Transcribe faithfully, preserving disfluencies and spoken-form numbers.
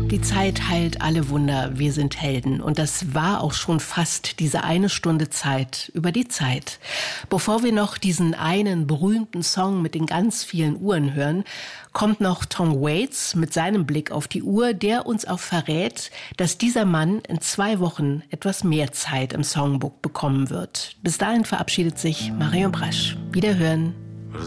Die Zeit heilt alle Wunder, wir sind Helden. Und das war auch schon fast diese eine Stunde Zeit über die Zeit. Bevor wir noch diesen einen berühmten Song mit den ganz vielen Uhren hören, kommt noch Tom Waits mit seinem Blick auf die Uhr, der uns auch verrät, dass dieser Mann in zwei Wochen etwas mehr Zeit im Songbook bekommen wird. Bis dahin verabschiedet sich Marion Brasch. Wiederhören.